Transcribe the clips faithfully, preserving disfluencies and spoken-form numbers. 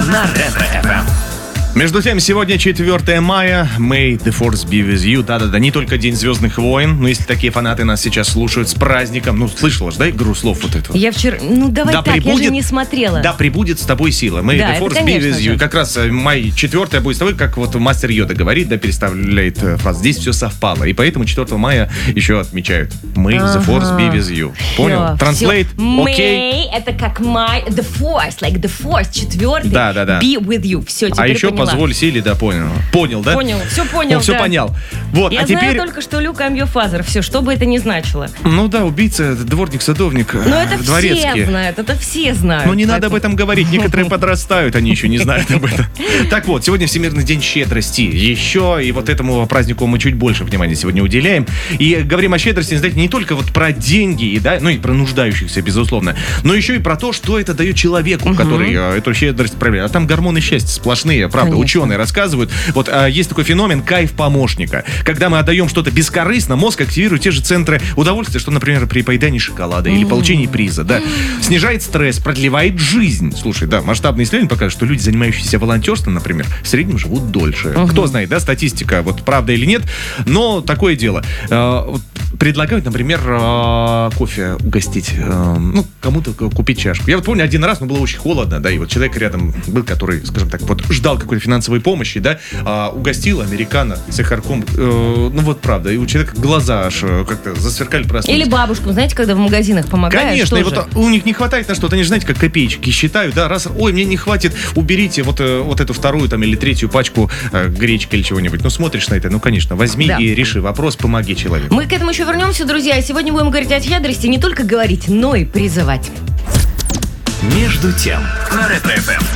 на Ретро-эф эм. Между тем, сегодня четвёртое мая. May the force be with you. Да-да-да, не только День Звездных войн, но если такие фанаты нас сейчас слушают с праздником. Ну, слышала же, да, игру слов вот эту? Я вчера... Ну, давай да так, прибудет, я же не смотрела. Да, прибудет с тобой сила. May да, the force это, be with you. же. Как раз май четвёртое будет с тобой, как вот мастер Йода говорит, да, переставляет фразу. Здесь все совпало. И поэтому четвёртого мая еще отмечают May the force be with you. Понял? Translate, окей. May, это как my, the force, like the force, четвертый. Да, да, да. Be with you. Все, теперь А еще поняла. позволь силе, да, понял. Понял, да? Понял, все понял, Он все да. понял. Вот, Я а знаю теперь... только, что Люк, I'm your father. Все, что бы это ни значило. Ну да, убийца, дворник, садовник, Но это дворецкий. все знают, это все знают. Но не поэтому... надо об этом говорить. Некоторые подрастают, они еще не знают об этом. Так вот, сегодня Всемирный день щедрости. Еще и вот этому празднику мы чуть больше внимания сегодня уделяем. И говорим о щедрости, знаете, не только вот про деньги, и, да, ну и про нуждающихся, безусловно, но еще и про то, что это дает человеку, Угу. который э, эту щедрость проявляет. А там гормоны счастья сплошные, правда, Конечно. Ученые рассказывают. Вот э, есть такой феномен кайф помощника. Когда мы отдаем что-то бескорыстно, мозг активирует те же центры удовольствия, что, например, при поедании шоколада или получении приза, да. Снижает стресс, продлевает жизнь. Слушай, да, масштабные исследования показывают, что люди, занимающиеся волонтерством, например, в среднем живут дольше. Uh-huh. Кто знает, да, статистика, вот правда или нет, но такое дело. Э, вот предлагают, например, э, кофе угостить, э, ну, кому-то купить чашку. Я вот помню, один раз, ну, было очень холодно, да, и вот человек рядом был, который, скажем так, вот ждал какой-то финансовой помощи, да, э, угостил американо с сахарком, э, ну, вот правда, и у человека глаза аж как-то засверкали, проснулись. Или бабушкам, знаете, когда в магазинах помогают. Конечно, и вот у них не хватает на что-то, они же, знаете, как копеечки считают, да, раз, ой, мне не хватит, уберите вот, вот эту вторую там или третью пачку э, гречки или чего-нибудь. Ну, смотришь на это, ну, конечно, возьми Да. и реши вопрос, помоги человеку. Мы к этому еще вернемся, друзья. Сегодня будем говорить о щедрости, не только говорить, но и призывать. Между тем на Ретро-эф эм.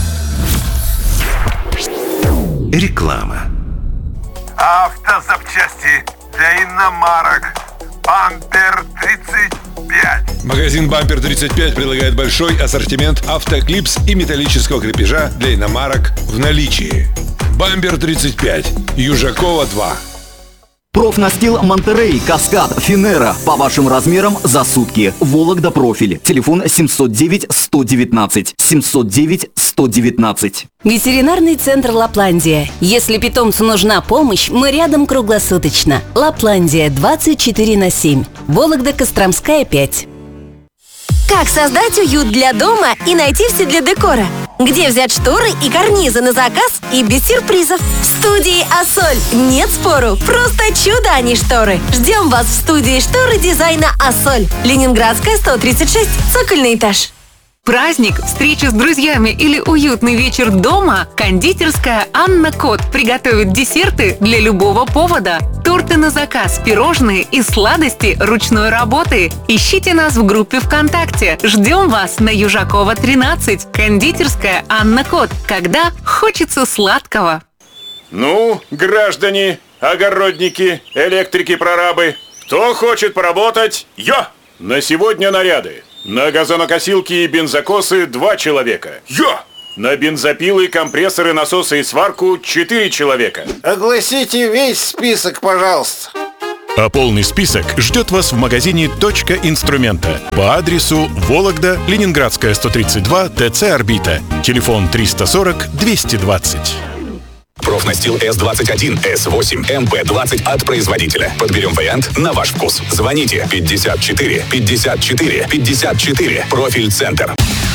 Реклама. Автозапчасти для иномарок. Бампер тридцать пять. Магазин «Бампер тридцать пять» предлагает большой ассортимент автоклипс и металлического крепежа для иномарок в наличии. «Бампер тридцать пять», Южакова два. Профнастил Монтерей, Каскад, Финера. По вашим размерам за сутки. Вологда профиль. Телефон семьсот девять сто девятнадцать. семьсот девять сто девятнадцать. Ветеринарный центр «Лапландия». Если питомцу нужна помощь, мы рядом круглосуточно. «Лапландия» двадцать четыре на семь. Вологда, Костромская, пять. Как создать уют для дома и найти все для декора? Где взять шторы и карнизы на заказ и без сюрпризов? В студии «Ассоль». Нет спору, просто чудо, а не шторы. Ждем вас в студии шторы дизайна «Ассоль». Ленинградская, сто тридцать шесть, цокольный этаж. Праздник, встреча с друзьями или уютный вечер дома? Кондитерская «Анна Кот» приготовит десерты для любого повода. Торты на заказ, пирожные и сладости ручной работы. Ищите нас в группе ВКонтакте. Ждем вас на Южакова, тринадцать. Кондитерская «Анна Кот». Когда хочется сладкого. Ну, граждане, огородники, электрики-прорабы, кто хочет поработать? Я! На сегодня наряды. На газонокосилки и бензокосы два человека. Я! На бензопилы, компрессоры, насосы и сварку четыре человека. Огласите весь список, пожалуйста. А полный список ждет вас в магазине «Точка инструмента» по адресу Вологда, Ленинградская, сто тридцать два, ТЦ «Орбита». Телефон триста сорок двести двадцать. Профнастил эс двадцать один, эс восемь, эм пэ двадцать от производителя. Подберем вариант на ваш вкус. Звоните пятьдесят четыре пятьдесят четыре пятьдесят четыре. Профиль Центр.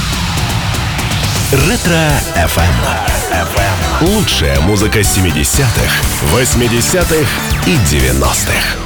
Ретро-эф эм. Лучшая музыка семидесятых, восьмидесятых и девяностых.